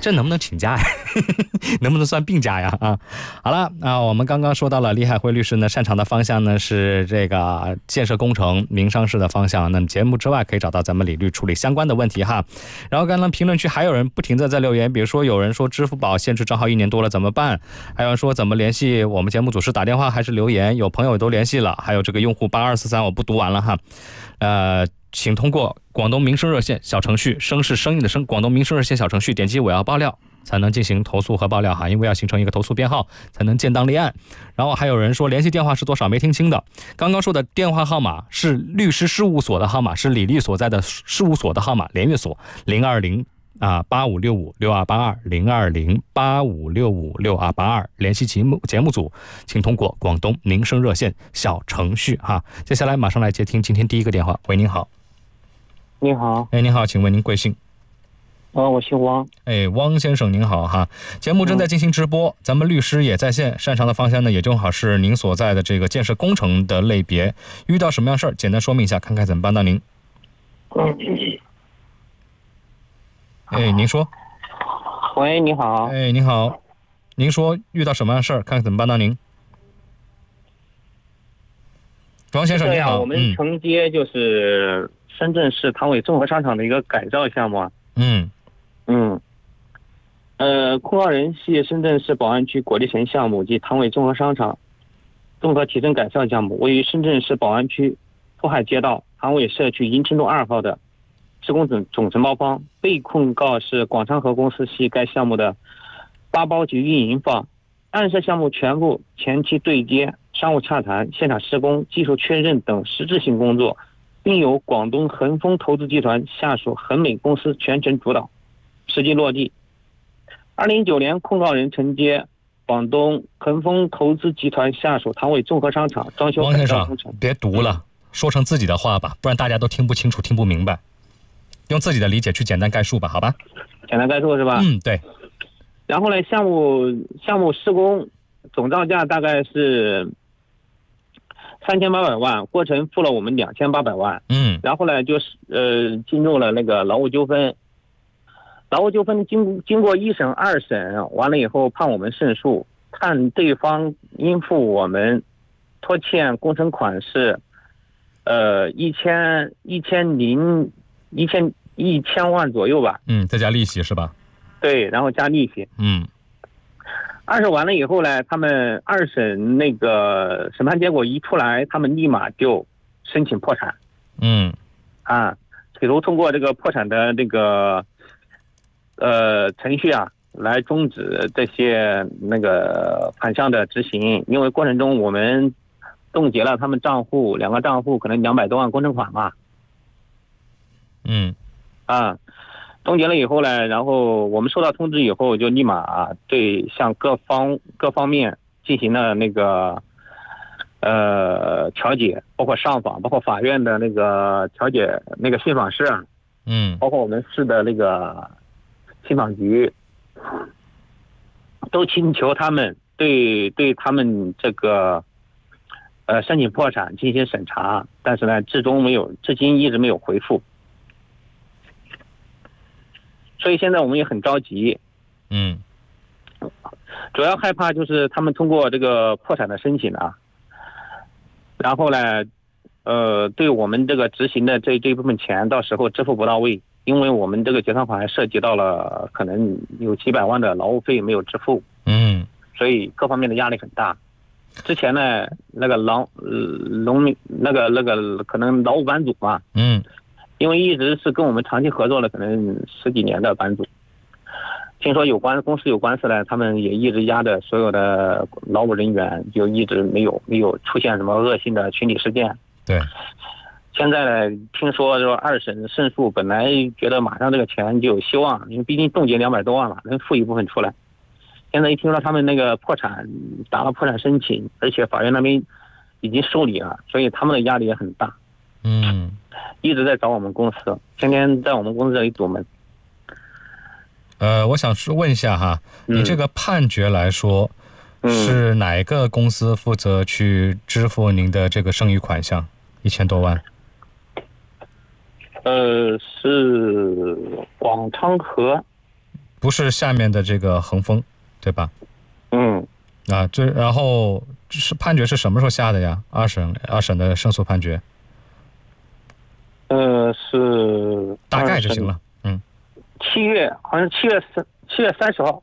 这能不能请假呀？能不能算病假呀？啊，好了，我们刚刚说到了李海辉律师呢，擅长的方向呢是这个建设工程、民商事的方向。那么节目之外可以找到咱们李律处理相关的问题哈。然后刚刚评论区还有人不停的在留言，比如说有人说支付宝限制账号1年多了怎么办？还有人说怎么联系我们节目组，是打电话还是留言？有朋友都联系了，还有这个用户8243我不读完了哈。请通过广东民生热线小程序，生是生意的生，广东民生热线小程序点击我要爆料，才能进行投诉和爆料哈，因为要形成一个投诉编号才能建档立案。然后还有人说联系电话是多少没听清的，刚刚说的电话号码是律师事务所的号码，是李律所在的事务所的号码，联约所02085656282，02085656282，联系节目组，请通过广东民生热线小程序哈。接下来马上来接听今天第一个电话。喂，您好。 你好。 您好，请问您贵姓？ 我姓汪。 汪先生您好哈。节目正在进行直播，咱们律师也在线，擅长的方向呢也正好是您所在的这个建设工程的类别，遇到什么样事儿简单说明一下，看看怎么帮到您。您说。 喂，你好。 你好，您说遇到什么样的事儿，看看怎么帮到您。汪先生你好。 我们承接就是深圳市汤尾综合商场的一个改造项目。控告人系深圳市宝安区果粒城项目及汤尾综合商场综合提升改造项目，位于深圳市宝安区富海街道汤尾社区银城路2号的施工总承包方，被控告是广昌河公司系该项目的发包及运营方。案涉项目全部前期对接、商务洽谈、现场施工、技术确认等实质性工作，并由广东恒丰投资集团下属恒美公司全权主导，实际落地。2019年，控告人承接广东恒丰投资集团下属汤尾综合商场装修改造工程。 汪先生，别读了，说成自己的话吧，不然大家都听不清楚、听不明白。用自己的理解去简单概述吧，好吧？ 简单概述是吧？ 对。 然后呢，项目施工总造价大概是3800万，过程付了我们2800万。然后呢，就是进入了那个劳务纠纷。劳务纠纷经过1审2审完了以后，判我们胜诉，判对方应付我们拖欠工程款是1000万左右吧。 再加利息是吧？ 对，然后加利息。2审完了以后呢，他们2审那个审判结果一出来，他们立马就申请破产。企图通过这个破产的这个程序来终止这些那个款项的执行，因为过程中我们冻结了他们账户2个账户可能200多万工程款嘛。冻结了以后呢，然后我们收到通知以后，就立马对向各方面进行了那个调解，包括上访，包括法院的那个调解那个信访室包括我们市的那个信访局，都请求他们对他们这个申请破产进行审查，但是呢，至今一直没有回复。所以现在我们也很着急。主要害怕就是他们通过这个破产的申请然后呢对我们这个执行的这一部分钱到时候支付不到位，因为我们这个结算款还涉及到了可能有几百万的劳务费没有支付。所以各方面的压力很大。之前呢，那个可能劳务班组嘛，因为一直是跟我们长期合作了，可能10几年的班组。听说公司有官司呢，他们也一直压着所有的劳务人员，就一直没有出现什么恶性的群体事件。 对。 现在呢，听说2审胜诉，本来觉得马上这个钱就有希望，因为毕竟冻结200多万嘛，能付一部分出来。现在一听说他们那个破产，打了破产申请，而且法院那边已经受理了，所以他们的压力也很大。一直在找我们公司，天天在我们公司这里堵门。 我想问一下哈，你这个判决来说，是哪一个公司负责去支付您的这个剩余款项1000多万？ 是广昌河。 不是下面的这个恒丰，对吧？然后是判决是什么时候下的呀？二审的胜诉判决。 是大概就行了。 7月，好像7月30号。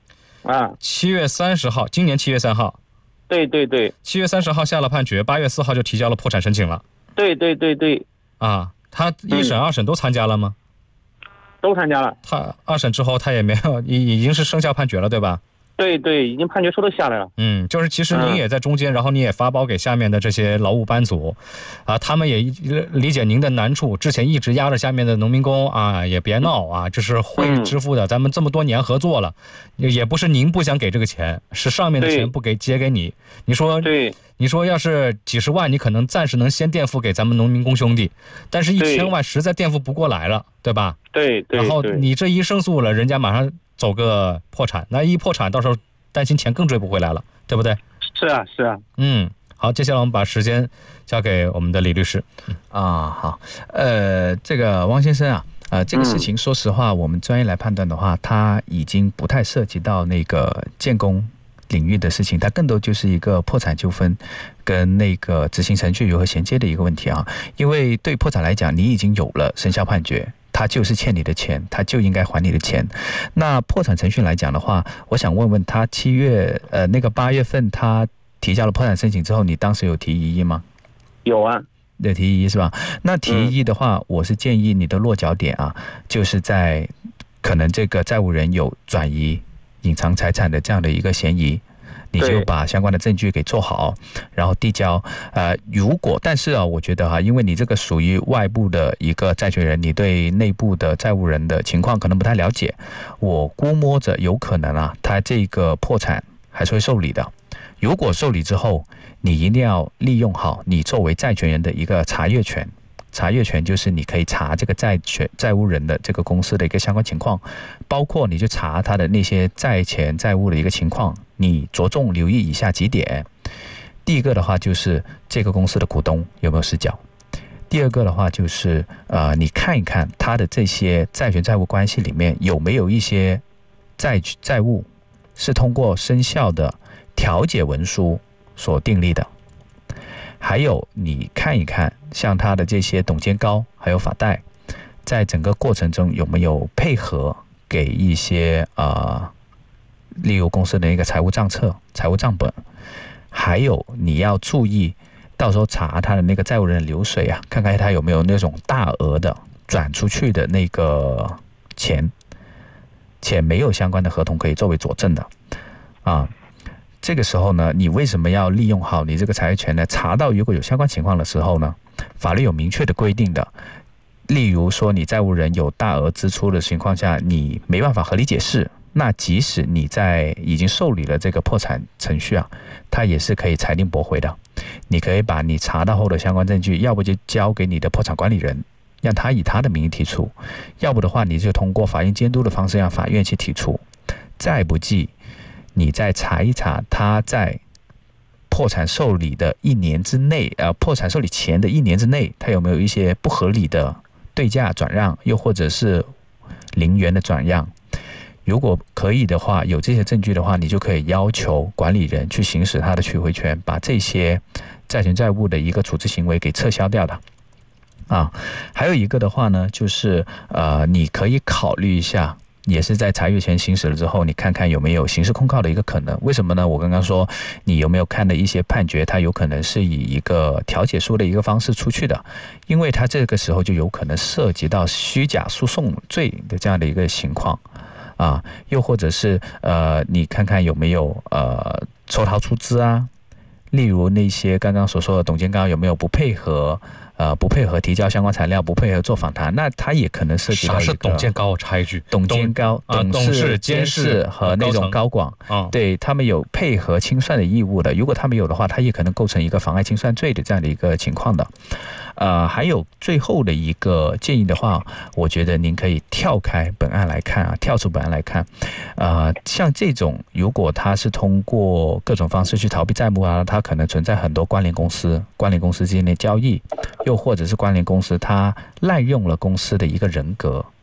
7月30号，今年7月3号。 对对对。 7月30号下了判决，8月4号就提交了破产申请了。 对对对对。 他一审、二审都参加了吗？ 都参加了。 他二审之后，他也没有，已经是生效判决了，对吧？ 对对，已经判决书都下来了。 就是其实您也在中间，然后你也发包给下面的这些劳务班组，他们也理解您的难处，之前一直压着下面的农民工也别闹这是会支付的，咱们这么多年合作了，也不是您不想给这个钱，是上面的钱不给结给你。你说要是几十万，你可能暂时能先垫付给咱们农民工兄弟，但是1000万实在垫付不过来了，对吧？ 对。 然后你这一胜诉了，人家马上走个破产，那一破产到时候担心钱更追不回来了，对不对？ 是啊。 好，接下来我们把时间交给我们的李律师。 好，这个汪先生这个事情说实话，我们专业来判断的话，它已经不太涉及到那个建工领域的事情，它更多就是一个破产纠纷跟那个执行程序如何衔接的一个问题因为对破产来讲，你已经有了生效判决，他就是欠你的钱，他就应该还你的钱。那破产程序来讲的话，我想问问他8月份他提交了破产申请之后，你当时有提异议吗？ 有啊。 有提异议是吧？那提异议的话，我是建议你的落脚点就是在可能这个债务人有转移隐藏财产的这样的一个嫌疑，你就把相关的证据给做好，然后递交。但是我觉得因为你这个属于外部的一个债权人，你对内部的债务人的情况可能不太了解，我估摸着有可能他这个破产还是会受理的。如果受理之后，你一定要利用好你作为债权人的一个查阅权。查阅权就是你可以查这个债务人的这个公司的一个相关情况，包括你就查他的那些债权债务的一个情况，你着重留意以下几点。第一个的话就是这个公司的股东有没有失脚，第二个的话就是你看一看他的这些债权债务关系里面有没有一些债务是通过生效的调解文书所订立的，还有你看一看像他的这些董监高还有法代在整个过程中有没有配合给一些例如公司的一个财务账册财务账本，还有你要注意到时候查他的那个债务人的流水看看他有没有那种大额的转出去的那个钱，且没有相关的合同可以作为佐证的这个时候呢，你为什么要利用好你这个财产权呢？查到如果有相关情况的时候呢，法律有明确的规定的，例如说你债务人有大额支出的情况下，你没办法合理解释，那即使你在已经受理了这个破产程序它也是可以裁定驳回的。你可以把你查到后的相关证据，要不就交给你的破产管理人，让他以他的名义提出，要不的话你就通过法院监督的方式让法院去提出，再不济你再查一查他在破产受理的1年之内破产受理前的1年之内，他有没有一些不合理的对价转让，又或者是零元的转让。如果可以的话，有这些证据的话，你就可以要求管理人去行使他的取回权，把这些债权债务的一个处置行为给撤销掉的还有一个的话呢，就是你可以考虑一下，也是在查阅权行使了之后，你看看有没有刑事控告的一个可能。为什么呢？我刚刚说你有没有看的一些判决，它有可能是以一个调解书的一个方式出去的，因为它这个时候就有可能涉及到虚假诉讼罪的这样的一个情况又或者是你看看有没有抽逃出资例如那些刚刚所说的董监高有没有不配合提交相关材料，不配合做访谈，那他也可能涉及到一个。啥是董监高？我插一句， 董监高、董事、监事和那种高管，对他们有配合清算的义务的。如果他们有的话，他也可能构成一个妨碍清算罪的这样的一个情况的。还有最后的一个建议的话，我觉得您可以跳开本案来看跳出本案来看，像这种如果他是通过各种方式去逃避债务他可能存在很多关联公司之间的交易，又或者是关联公司他滥用了公司的一个人格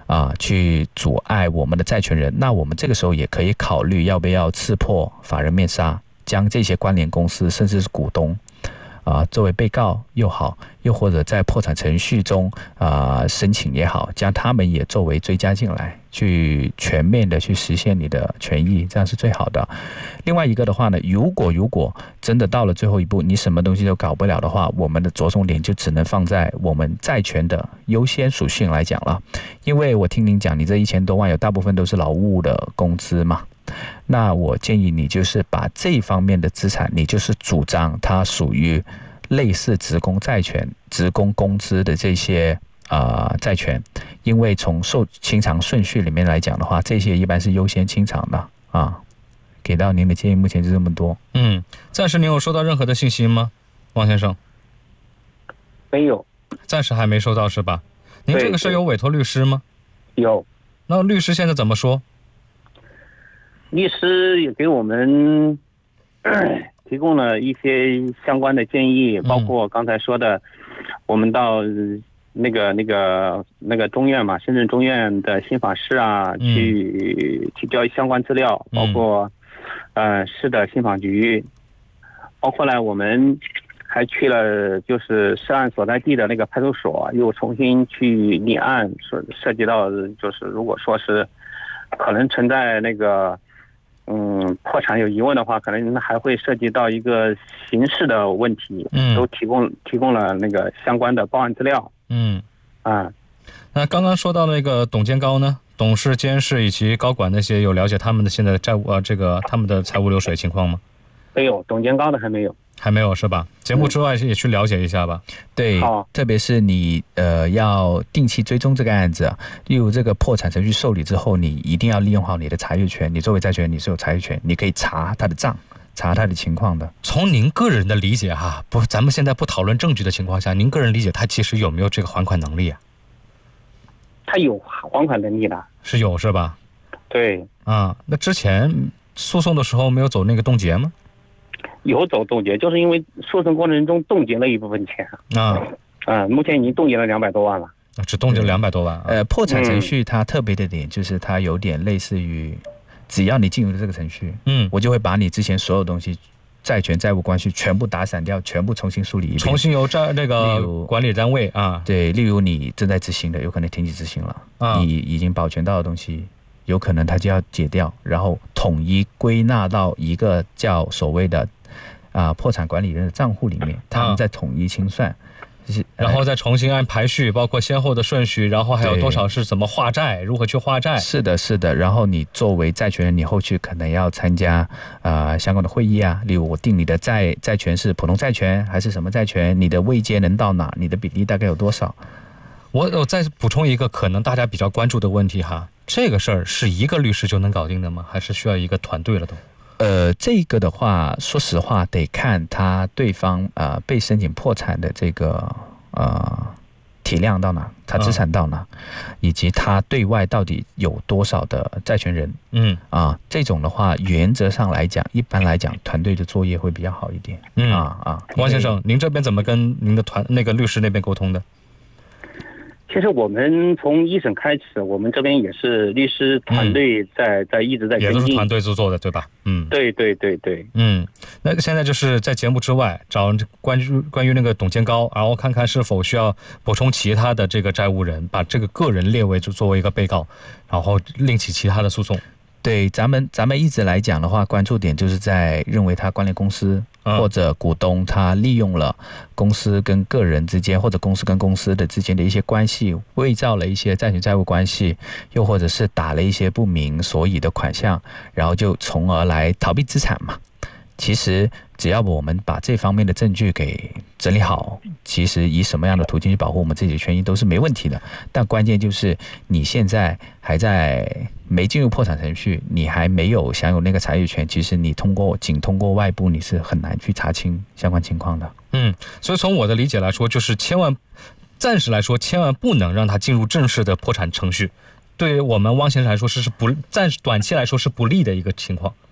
去阻碍我们的债权人，那我们这个时候也可以考虑要不要刺破法人面纱，将这些关联公司甚至是股东作为被告又好，又或者在破产程序中申请也好，将他们也作为追加进来，去全面的去实现你的权益，这样是最好的。另外一个的话呢，如果真的到了最后一步，你什么东西都搞不了的话，我们的着重点就只能放在我们债权的优先属性来讲了。因为我听您讲，你这1000多万有大部分都是劳务的工资嘛，那我建议你就是把这一方面的资产，你就是主张它属于类似职工债权、职工工资的这些债权，因为从清偿顺序里面来讲的话，这些一般是优先清偿的给到您的建议目前就这么多。 暂时您有收到任何的信息吗，王先生？ 没有， 暂时还没收到是吧？您这个是有委托律师吗？ 有。 那律师现在怎么说？ 律师也给我们提供了一些相关的建议，包括刚才说的，我们到那个中院嘛，深圳中院的新法室去提交相关资料，包括市的信访局，包括呢我们还去了就是涉案所在地的那个派出所，又重新去立案，涉及到就是如果说是可能存在那个破产有疑问的话，可能还会涉及到一个刑事的问题，都提供了那个相关的报案资料。 那刚刚说到那个董建高呢，董事、监事以及高管那些有了解他们的现在的债务他们的财务流水情况吗？ 没有，董建高的还没有。还没有是吧？节目之外也去了解一下吧。 对，特别是你要定期追踪这个案子例如这个破产程序受理之后，你一定要利用好你的查阅权。你作为债权人，你是有查阅权，你可以查他的账，查他的情况的。 从您个人的理解咱们现在不讨论证据的情况下，您个人理解他其实有没有这个还款能力他有还款能力的， 是有是吧？ 对。 那之前诉讼的时候没有走那个冻结吗？ 有走冻结，就是因为诉讼过程中冻结了一部分钱目前已经冻结了200多万了。 只冻结了200多万破产程序它特别的点就是它有点类似于，只要你进入了这个程序，我就会把你之前所有东西，债权债务关系全部打散掉，全部重新梳理一遍， 重新由那个管理单位对，例如你正在执行的，有可能停止执行了，你已经保全到的东西，有可能它就要解掉，然后统一归纳到一个叫所谓的破产管理人的账户里面，他们再统一清算， 然后再重新按排序，包括先后的顺序，然后还有多少是怎么划债，如何去划债。 是的，是的。然后你作为债权人，你后续可能要参加相关的会议例如我定你的债权是普通债权还是什么债权，你的位阶能到哪，你的比例大概有多少。 我再补充一个可能大家比较关注的问题这个事儿是一个律师就能搞定的吗？还是需要一个团队了都？ 这个的话，说实话得看他对方被申请破产的这个体量到哪，他资产到哪，以及他对外到底有多少的债权人。这种的话，原则上来讲，一般来讲，团队的作业会比较好一点。 王先生，您这边怎么跟您的那个律师那边沟通的？ 其实我们从一审开始，我们这边也是律师团队在一直在跟进， 也都是团队制作的，对吧？ 对。 那现在就是在节目之外找关于那个董建高，然后看看是否需要补充其他的这个债务人，把这个个人列为作为一个被告，然后另起其他的诉讼。 对，咱们一直来讲的话，关注点就是在认为他关联公司或者股东他利用了公司跟个人之间，或者公司跟公司的之间的一些关系，伪造了一些债权债务关系，又或者是打了一些不明所以的款项，然后就从而来逃避资产嘛。其实只要我们把这方面的证据给整理好，其实以什么样的途径去保护我们自己的权益都是没问题的。但关键就是你现在还在没进入破产程序，你还没有享有那个财产权，其实你仅通过外部你是很难去查清相关情况的。 所以从我的理解来说，就是暂时来说千万不能让他进入正式的破产程序，对我们汪先生来说短期来说是不利的一个情况。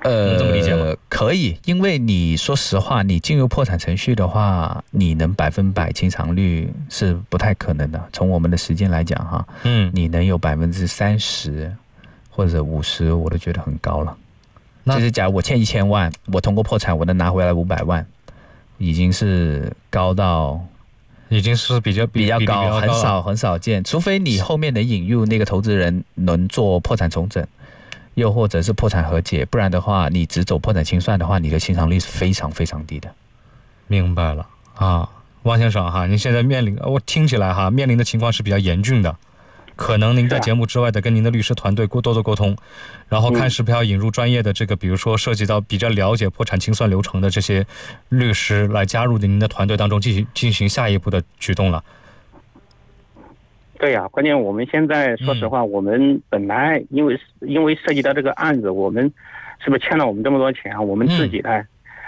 能这么理解吗？ 可以，因为你说实话，你进入破产程序的话，你能100%清偿率是不太可能的。从我们的实践来讲哈，你能有30%或者50%，我都觉得很高了。就是假如我欠1000万，我通过破产我能拿回来500万，已经是高到， 已经是比较高， 很少见。除非你后面能引入那个投资人能做破产重整，又或者是破产和解，不然的话，你只走破产清算的话，你的清偿率是非常非常低的。 明白了啊，王先生哈，您现在我听起来哈，面临的情况是比较严峻的。可能您在节目之外的跟您的律师团队多做沟通，然后看是不是要引入专业的这个，比如说涉及到比较了解破产清算流程的这些律师来加入您的团队当中进行下一步的举动了。 对呀，关键我们现在说实话，我们本来因为涉及到这个案子，我们是不是欠了我们这么多钱，我们自己呢，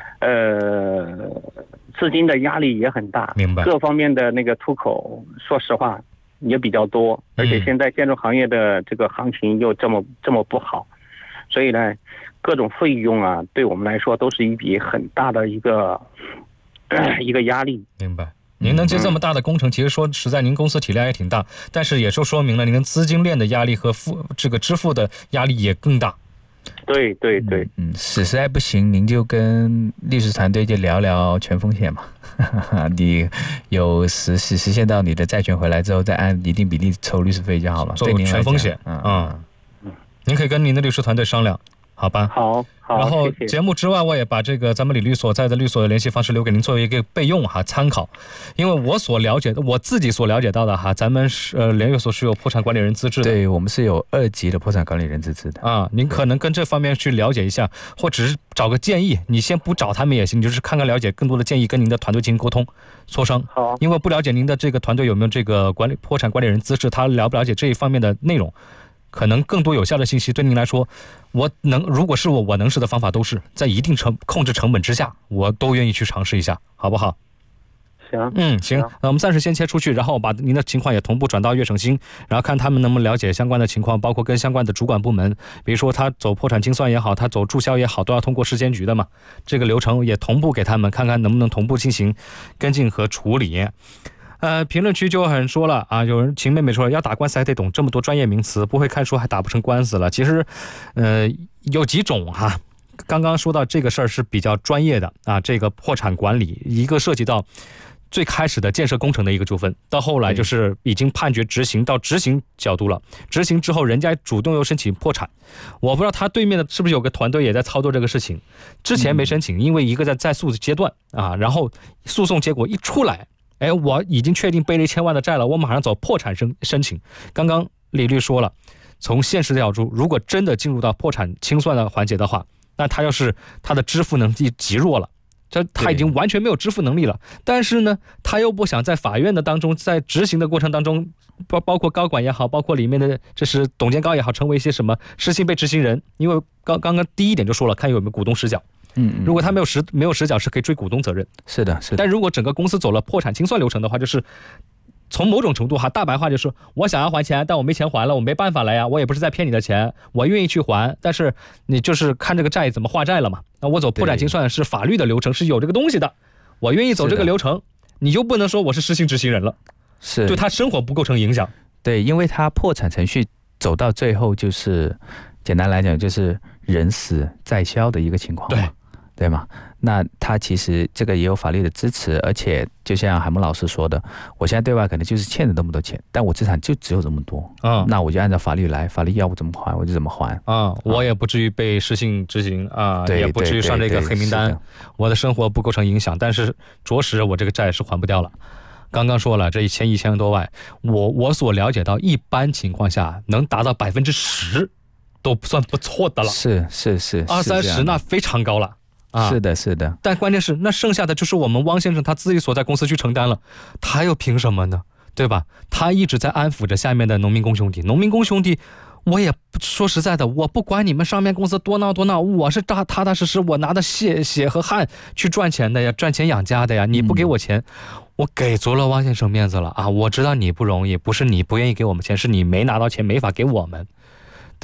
资金的压力也很大， 明白， 各方面的那个出口，说实话也比较多，而且现在建筑行业的这个行情又这么不好，所以呢，各种费用啊，对我们来说都是一笔很大的一个压力。 明白。您能接这么大的工程，其实说实在，您公司体量也挺大，但是也说明了您的资金链的压力和这个支付的压力也更大。 对， 实在不行，您就跟律师团队就聊聊全风险嘛。你有实现到你的债权回来之后，再按一定比例抽律师费就好了。 做全风险，您可以跟您的律师团队商量，好吧？ 好。 然后节目之外，我也把这个咱们李律所在的律所的联系方式留给您作为一个备用哈参考，因为我自己所了解到的哈，咱们联律所是有破产管理人资质的， 对，我们是有2级的破产管理人资质的啊。您可能跟这方面去了解一下，或只是找个建议，你先不找他们也行，你就是看看了解更多的建议，跟您的团队进行沟通磋商。 好， 因为不了解您的这个团队有没有这个破产管理人资质，他了不了解这一方面的内容。可能更多有效的信息对您来说，如果是我能试的方法都是在一定控制成本之下，我都愿意去尝试一下，好不好？行，那我们暂时先切出去，然后把您的情况也同步转到粤省新，然后看他们能不能了解相关的情况，包括跟相关的主管部门，比如说他走破产清算也好，他走注销也好，都要通过市监局的嘛，这个流程也同步给他们，看看能不能同步进行跟进和处理。评论区就有人说了啊，有人秦妹妹说了，要打官司还得懂这么多专业名词，不会看书还打不成官司了。其实有几种哈，刚刚说到这个事儿是比较专业的啊，这个破产管理一个涉及到最开始的建设工程的一个纠纷，到后来就是已经判决执行到执行角度了，执行之后人家主动又申请破产，我不知道他对面的是不是有个团队也在操作这个事情，之前没申请，因为一个在诉的阶段啊，然后诉讼结果一出来，我已经确定背了1000万的债了，我马上走破产申请。刚刚李律说了，从现实角度，如果真的进入到破产清算的环节的话，那他要是他的支付能力极弱了，他已经完全没有支付能力了，但是呢，他又不想在法院的当中，在执行的过程当中，包括高管也好，包括里面的这是董监高也好，成为一些什么失信被执行人，因为刚刚第一点就说了，看有没有股东实缴。如果他没有实缴，是可以追股东责任。 是的。 但如果整个公司走了破产清算流程的话，就是从某种程度哈，大白话就是我想要还钱，但我没钱还了，我没办法了呀，我也不是在骗你的钱，我愿意去还，但是你就是看这个债怎么化债了嘛。那我走破产清算是法律的流程，是有这个东西的，我愿意走这个流程，你就不能说我是失信执行人了， 是对他生活不构成影响。 对，因为他破产程序走到最后，就是简单来讲就是人死债消的一个情况嘛。对吗？那他其实这个也有法律的支持，而且就像海木老师说的，我现在对外可能就是欠了那么多钱，但我资产就只有这么多，那我就按照法律来，法律要我怎么还我就怎么还我也不至于被失信执行也不至于上这个黑名单，我的生活不构成影响，但是着实我这个债是还不掉了。刚刚说了，这1000多万，我所了解到，一般情况下能达到10%都算不错的了， 是 20-30%那非常高了。 是的， 但关键是那剩下的就是我们汪先生他自己所在公司去承担了，他又凭什么呢？对吧？他一直在安抚着下面的农民工兄弟，我也说实在的，我不管你们上面公司多闹，我是踏踏实实，我拿的血和汗去赚钱的呀，赚钱养家的呀，你不给我钱，我给足了汪先生面子了啊！我知道你不容易，不是你不愿意给我们钱，是你没拿到钱没法给我们。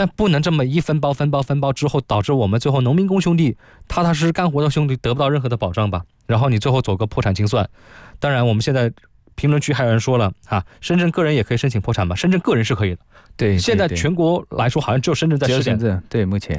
但不能这么一分包之后，导致我们最后农民工兄弟踏踏实实干活的兄弟得不到任何的保障吧？然后你最后走个破产清算。当然，我们现在评论区还有人说了啊，深圳个人也可以申请破产吧？深圳个人是可以的。 对， 现在全国来说，好像只有深圳在试点。 对，目前